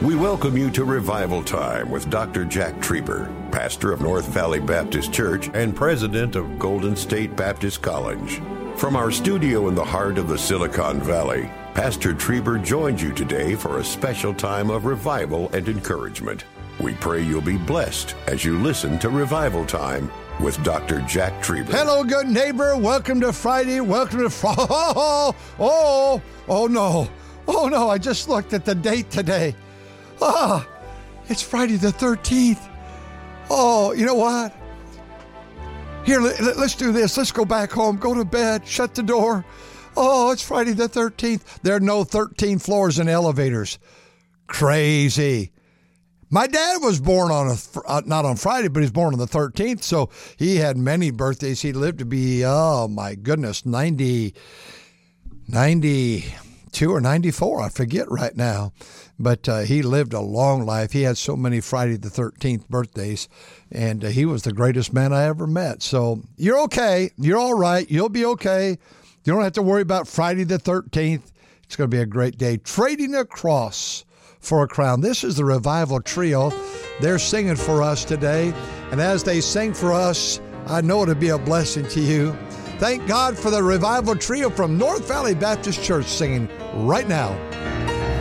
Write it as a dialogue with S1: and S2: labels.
S1: We welcome you to Revival Time with Dr. Jack Trieber, pastor of North Valley Baptist Church and president of Golden State Baptist College. From our studio in the heart of the Silicon Valley, Pastor Trieber joins you today for a special time of revival and encouragement. We pray you'll be blessed as you listen to Revival Time with Dr. Jack Trieber.
S2: Hello, good neighbor. Welcome to Friday. Welcome to Oh no, I just looked at the date today. It's Friday the 13th. Oh, you know what? Here, let's do this. Let's go back home, go to bed, shut the door. Oh, it's Friday the 13th. There are no 13 floors in elevators. Crazy. My dad was born not on Friday, but he was born on the 13th, so he had many birthdays. He lived to be, oh my goodness, 92 or 94, I forget right now. But he lived a long life. He had so many Friday the 13th birthdays, and he was the greatest man I ever met. So you're okay. You're all right. You'll be okay. You don't have to worry about Friday the 13th. It's going to be a great day. Trading a cross for a crown. This is the Revival Trio. They're singing for us today. And as they sing for us, I know it'll be a blessing to you. Thank God for the Revival Trio from North Valley Baptist Church singing right now.